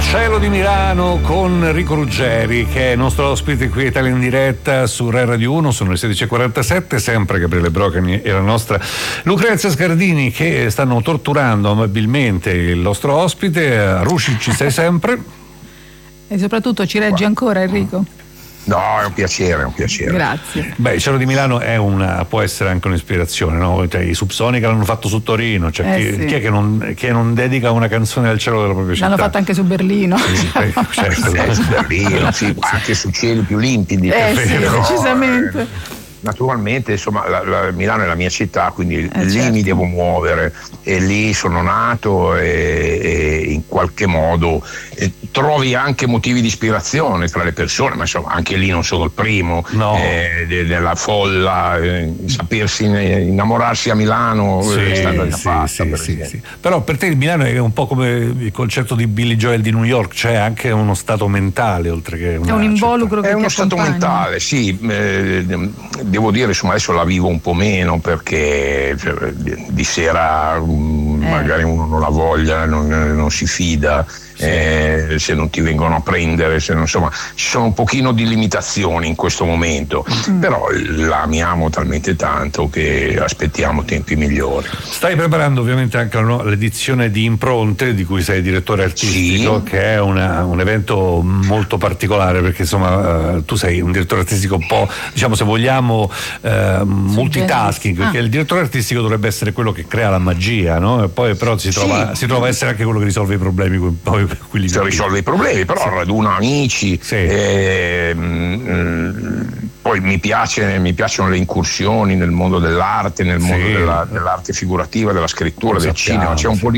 Cielo di Milano con Enrico Ruggeri, che è il nostro ospite qui a Italia in diretta su Rai Radio 1. Sono le 16:47, sempre Gabriele Brocani e la nostra Lucrezia Scardini che stanno torturando amabilmente il nostro ospite. Rusci, ci sei sempre? E soprattutto ci reggi ancora, Enrico? No, è un piacere. Grazie. Beh, il Cielo di Milano può essere anche un'ispirazione, no? Cioè, i Subsonica l'hanno fatto su Torino, cioè, sì. chi è che non dedica una canzone al cielo della propria città? L'hanno fatto anche su Berlino. Certo. Su Berlino, sì, anche su cieli più limpidi. Sì, decisamente. Naturalmente, insomma, Milano è la mia città, quindi lì certo. mi devo muovere e lì sono nato e in qualche modo trovi anche motivi di ispirazione tra le persone, ma insomma anche lì non sono il primo, no. Della folla, sapersi innamorarsi a Milano è stata già fatta. Sì. Però per te il Milano è un po' come il concetto di Billy Joel di New York, cioè anche uno stato mentale oltre che una è un involucro città. che è uno stato mentale, sì. Devo dire, insomma, adesso la vivo un po' meno perché di sera magari uno non ha voglia, non si fida. Se non ti vengono a prendere, insomma ci sono un pochino di limitazioni in questo momento, però la amiamo talmente tanto che aspettiamo tempi migliori. Stai preparando ovviamente anche l'edizione di Impronte di cui sei direttore artistico, sì. Che è un evento molto particolare perché insomma tu sei un direttore artistico un po', diciamo, se vogliamo multitasking, perché il direttore artistico dovrebbe essere quello che crea la magia, no? E poi però si trova a essere anche quello che risolve i problemi risolve i problemi, però raduna amici. Poi mi piacciono le incursioni nel mondo dell'arte, nel mondo dell'arte figurativa, della scrittura, del cinema. C'è un po' di